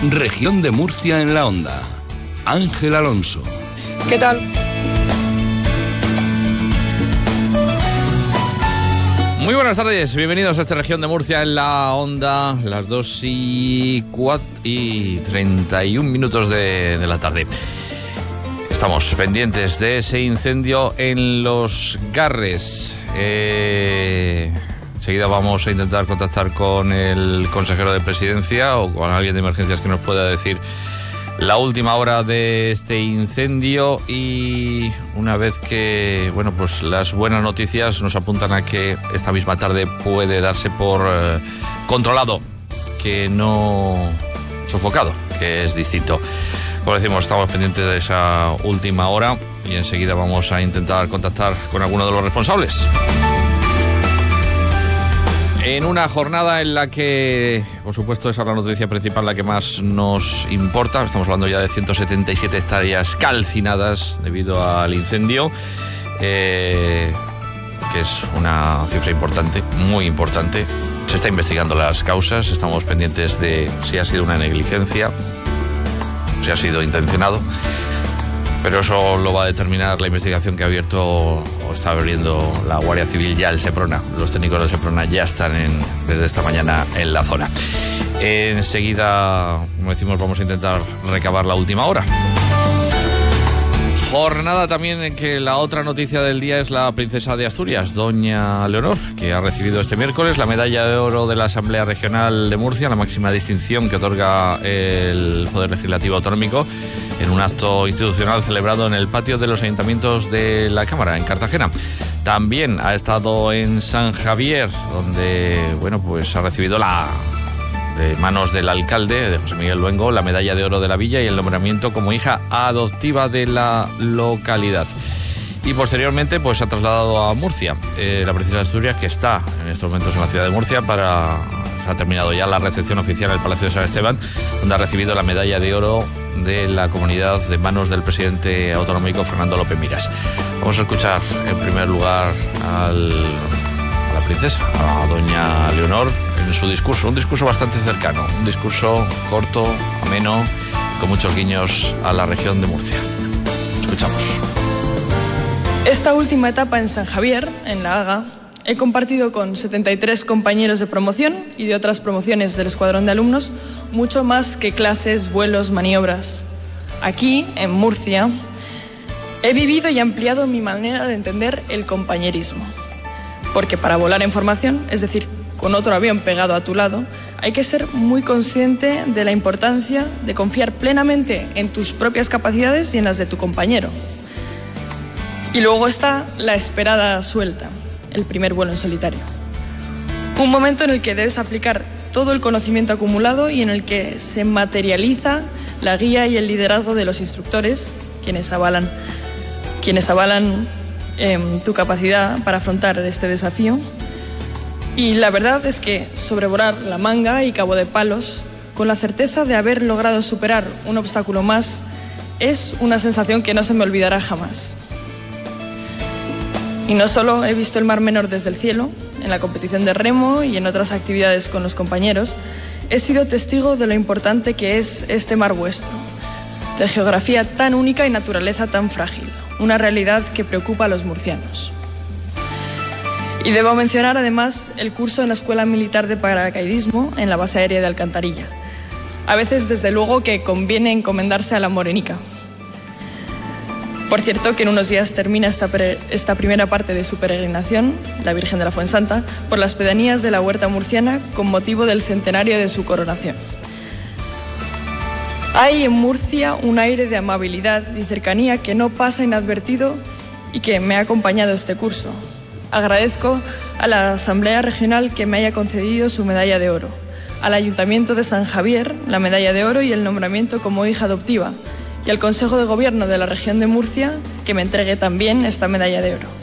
Región de Murcia en la Onda. Ángel Alonso. ¿Qué tal? Muy buenas tardes, bienvenidos a esta Región de Murcia en la Onda, las 2:31 de la tarde. Estamos pendientes de ese incendio en Los Garres. Enseguida vamos a intentar contactar con el consejero de Presidencia o con alguien de emergencias que nos pueda decir la última hora de este incendio, y una vez que, pues las buenas noticias nos apuntan a que esta misma tarde puede darse por controlado, que no sofocado, que es distinto. Como decimos, estamos pendientes de esa última hora y enseguida vamos a intentar contactar con alguno de los responsables. En una jornada en la que, por supuesto, esa es la noticia principal, la que más nos importa. Estamos hablando ya de 177 hectáreas calcinadas debido al incendio, que es una cifra importante, muy importante. Se está investigando las causas, estamos pendientes de si ha sido una negligencia, si ha sido intencionado, pero eso lo va a determinar la investigación que ha abierto o está abriendo la Guardia Civil, ya el Seprona. Los técnicos del Seprona ya están desde esta mañana en la zona. Enseguida, como decimos, vamos a intentar recabar la última hora. Jornada también en que la otra noticia del día es la princesa de Asturias, doña Leonor, que ha recibido este miércoles la medalla de oro de la Asamblea Regional de Murcia, la máxima distinción que otorga el Poder Legislativo Autonómico, en un acto institucional celebrado en el patio de los ayuntamientos de la Cámara, en Cartagena. También ha estado en San Javier, donde ha recibido de manos del alcalde, de José Miguel Luengo, la medalla de oro de la villa y el nombramiento como hija adoptiva de la localidad. Y posteriormente se ha trasladado a Murcia, la princesa de Asturias, que está en estos momentos en la ciudad de Murcia. Se ha terminado ya la recepción oficial en el Palacio de San Esteban, donde ha recibido la medalla de oro de la comunidad de manos del presidente autonómico Fernando López Miras. Vamos a escuchar en primer lugar a la princesa, a doña Leonor, en su discurso, un discurso bastante cercano, un discurso corto, ameno, con muchos guiños a la región de Murcia. Escuchamos. Esta última etapa en San Javier, en La Haga, he compartido con 73 compañeros de promoción y de otras promociones del escuadrón de alumnos mucho más que clases, vuelos, maniobras. Aquí, en Murcia, he vivido y ampliado mi manera de entender el compañerismo. Porque para volar en formación, es decir, con otro avión pegado a tu lado, hay que ser muy consciente de la importancia de confiar plenamente en tus propias capacidades y en las de tu compañero. Y luego está la esperada suelta, el primer vuelo en solitario. Un momento en el que debes aplicar todo el conocimiento acumulado y en el que se materializa la guía y el liderazgo de los instructores, quienes avalan tu capacidad para afrontar este desafío. Y la verdad es que sobrevolar la manga y Cabo de Palos, con la certeza de haber logrado superar un obstáculo más, es una sensación que no se me olvidará jamás. Y no solo he visto el Mar Menor desde el cielo, en la competición de remo y en otras actividades con los compañeros, he sido testigo de lo importante que es este mar vuestro, de geografía tan única y naturaleza tan frágil, una realidad que preocupa a los murcianos. Y debo mencionar además el curso en la Escuela Militar de Paracaidismo en la base aérea de Alcantarilla. A veces, desde luego, que conviene encomendarse a la morenica. Por cierto, que en unos días termina esta primera parte de su peregrinación, la Virgen de la Fuensanta, por las pedanías de la Huerta Murciana con motivo del centenario de su coronación. Hay en Murcia un aire de amabilidad y cercanía que no pasa inadvertido y que me ha acompañado este curso. Agradezco a la Asamblea Regional que me haya concedido su medalla de oro, al Ayuntamiento de San Javier la medalla de oro y el nombramiento como hija adoptiva, y al Consejo de Gobierno de la Región de Murcia que me entregue también esta medalla de oro.